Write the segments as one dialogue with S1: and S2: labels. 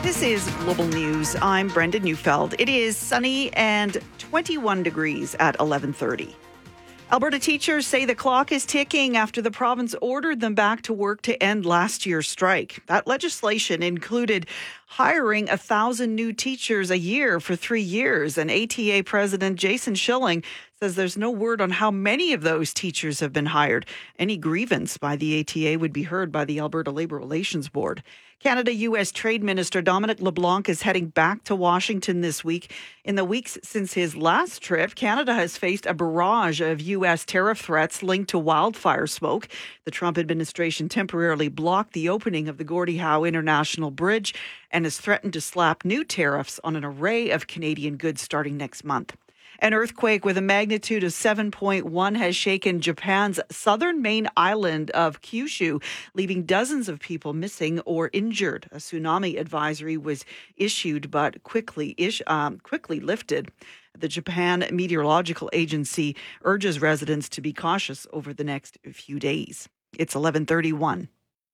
S1: This is Global News. I'm Brenda Neufeld. It is sunny and 21 degrees at 11:30. Alberta teachers say the clock is ticking after the province ordered them back to work to end last year's strike. That legislation included hiring 1,000 new teachers a year for 3 years. And ATA President Jason Schilling says there's no word on how many of those teachers have been hired. Any grievance by the ATA would be heard by the Alberta Labour Relations Board. Canada-U.S. Trade Minister Dominic LeBlanc is heading back to Washington this week. In the weeks since his last trip, Canada has faced a barrage of U.S. tariff threats linked to wildfire smoke. The Trump administration temporarily blocked the opening of the Gordie Howe International Bridge and has threatened to slap new tariffs on an array of Canadian goods starting next month. An earthquake with a magnitude of 7.1 has shaken Japan's southern main island of Kyushu, leaving dozens of people missing or injured. A tsunami advisory was issued but quickly lifted. The Japan Meteorological Agency urges residents to be cautious over the next few days. It's 11:31.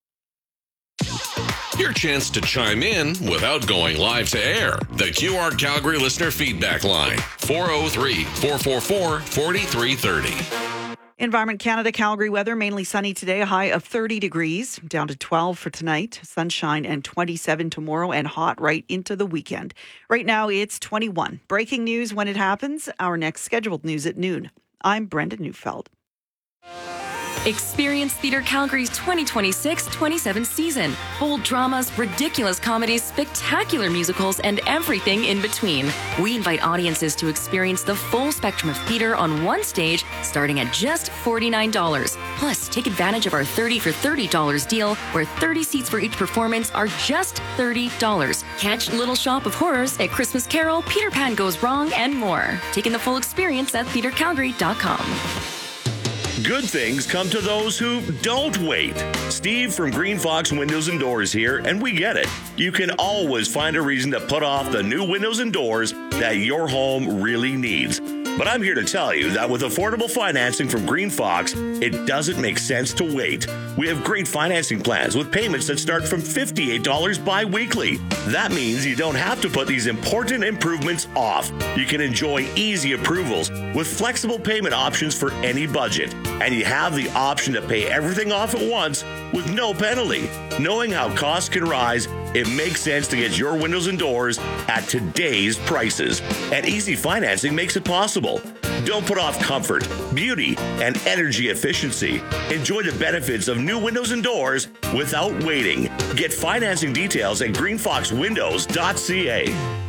S2: Your chance to chime in without going live to air. The QR Calgary listener feedback line, 403-444-4330.
S1: Environment Canada Calgary weather, mainly sunny today, a high of 30 degrees, down to 12 for tonight, sunshine and 27 tomorrow, and hot right into the weekend. Right now it's 21. Breaking news when it happens, our next scheduled news at noon. I'm Brenda Neufeld.
S3: Experience Theatre Calgary's 2026-27 season. Bold dramas, ridiculous comedies, spectacular musicals, and everything in between. We invite audiences to experience the full spectrum of theatre on one stage, starting at just $49. Plus, take advantage of our $30 for $30 deal, where 30 seats for each performance are just $30. Catch Little Shop of Horrors, A Christmas Carol, Peter Pan Goes Wrong, and more. Taking the full experience at theatrecalgary.com.
S4: Good things come to those who don't wait. Steve from Green Fox Windows and Doors here, and we get it. You can always find a reason to put off the new windows and doors that your home really needs. But I'm here to tell you that with affordable financing from Green Fox, it doesn't make sense to wait. We have great financing plans with payments that start from $58 bi-weekly. That means you don't have to put these important improvements off. You can enjoy easy approvals with flexible payment options for any budget. And you have the option to pay everything off at once with no penalty. Knowing how costs can rise, it makes sense to get your windows and doors at today's prices. And easy financing makes it possible. Don't put off comfort, beauty, and energy efficiency. Enjoy the benefits of new windows and doors without waiting. Get financing details at greenfoxwindows.ca.